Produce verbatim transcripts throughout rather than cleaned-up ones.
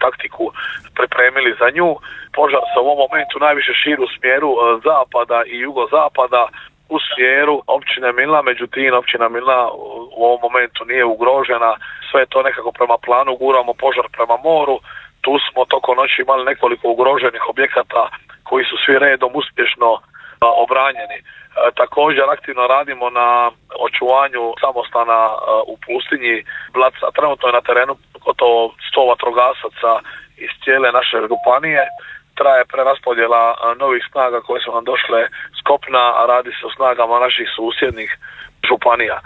taktiku pripremili za nju. Požar se u ovom momentu najviše širi u smjeru zapada i jugozapada, u smjeru općine Milna, međutim općina Milna u ovom momentu nije ugrožena, sve je to nekako prema planu, guramo požar prema moru. Tu smo tokom noći imali nekoliko ugroženih objekata koji su svi redom uspješno obranjeni. Također aktivno radimo na očuvanju samostana u pustinji Blaca. Trenutno je na terenu gotovo sto vatrogasaca iz cijele naše županije. Traje preraspodjela novih snaga koje su nam došle s kopna, a radi se o snagama naših susjednih županija.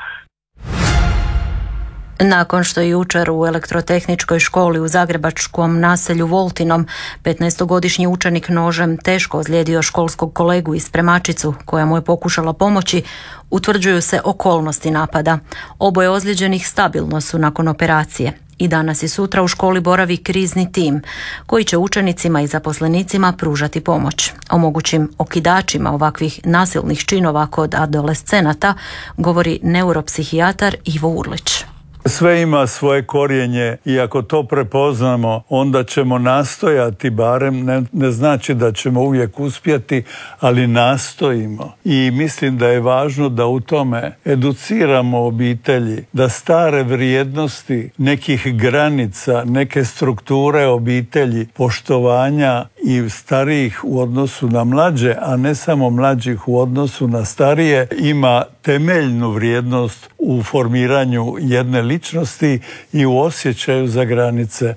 Nakon što je jučer u elektrotehničkoj školi u zagrebačkom naselju Voltinom petnaestogodišnji učenik nožem teško ozlijedio školskog kolegu i spremačicu koja mu je pokušala pomoći, utvrđuju se okolnosti napada. Oboje ozlijeđenih stabilno su nakon operacije. I danas i sutra u školi boravi krizni tim koji će učenicima i zaposlenicima pružati pomoć. O mogućim okidačima ovakvih nasilnih činova kod adolescenata govori neuropsihijatar Ivo Urlić. Sve ima svoje korijenje i ako to prepoznamo, onda ćemo nastojati, barem ne, ne znači da ćemo uvijek uspjeti, ali nastojimo. I mislim da je važno da u tome educiramo obitelji, da stare vrijednosti nekih granica, neke strukture obitelji, poštovanja i starijih u odnosu na mlađe, a ne samo mlađih u odnosu na starije, ima temeljnu vrijednost u formiranju jedne ličnosti i u osjećaju za granice.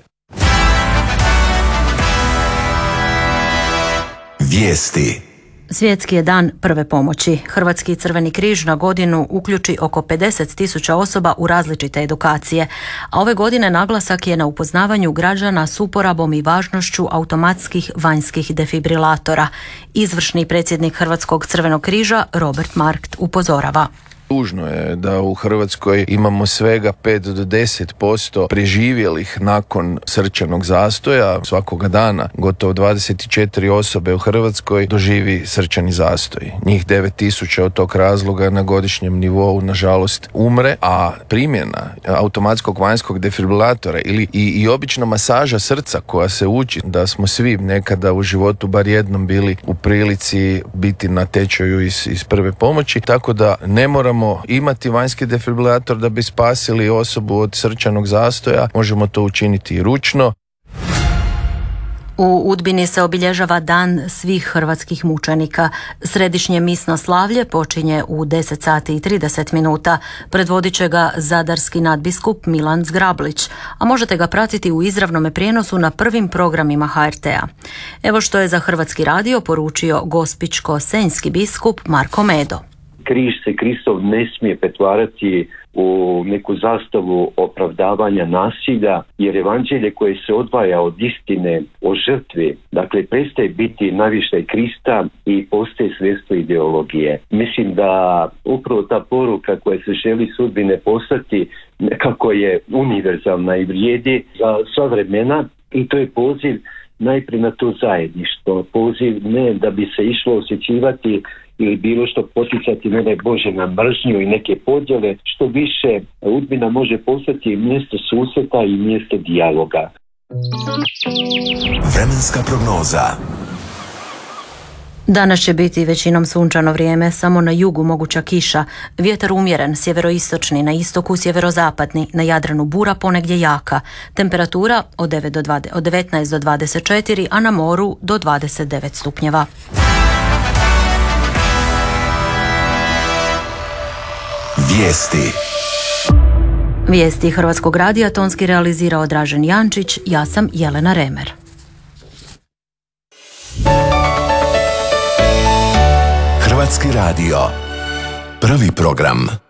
Vijesti. Svjetski je dan prve pomoći. Hrvatski Crveni križ na godinu uključi oko pedeset tisuća osoba u različite edukacije, a ove godine naglasak je na upoznavanju građana s uporabom i važnošću automatskih vanjskih defibrilatora. Izvršni predsjednik Hrvatskog Crvenog križa Robert Markt upozorava. Tužno je da u Hrvatskoj imamo svega pet do deset posto preživjelih nakon srčanog zastoja. Svakoga dana gotovo dvadeset četiri osobe u Hrvatskoj doživi srčani zastoj. Njih devet tisuća od tog razloga na godišnjem nivou nažalost umre, a primjena automatskog vanjskog defibrilatora ili i, i obična masaža srca koja se uči, da smo svi nekada u životu bar jednom bili u prilici biti na tečaju iz, iz prve pomoći, tako da ne moramo imati vanjski defibrilator da bi spasili osobu od srčanog zastoja, možemo to učiniti i ručno. U Udbini se obilježava Dan svih hrvatskih mučenika. Središnje misno slavlje počinje u deset sati i trideset minuta. Predvodit će ga zadarski nadbiskup Milan Zgrablić, a možete ga pratiti u izravnome prijenosu na prvim programima H R T-a. Evo što je za Hrvatski radio poručio gospićko-senjski biskup Marko Medo. Križ se Kristov ne smije pretvarati u neku zastavu opravdavanja nasilja, jer evanđelje koje se odvaja od istine o žrtvi, dakle prestaje biti navištaj Krista i postaje sredstvo ideologije. Mislim da upravo ta poruka koja se želi sudbine poslati nekako je univerzalna i vrijedi za sva vremena, i to je poziv najprije na to zajedništvo. Poziv ne da bi se išlo osjećivati ili bilo što poticati, ne daj Bože, na mržnju i neke podjele, što više Udbina može postati mjesto susreta i mjesto dijaloga. Vremenska prognoza. Danas će biti većinom sunčano vrijeme, samo na jugu moguća kiša, vjetar umjeren, sjeveroistočni, na istoku sjeverozapadni, na Jadranu bura ponegdje jaka, temperatura od devetnaest do dvadeset četiri, a na moru do dvadeset devet stupnjeva. Vijesti. Vijesti Hrvatskog radija tonski realizirao Dražen Jančić, ja sam Jelena Remer. Hrvatski radio, prvi program.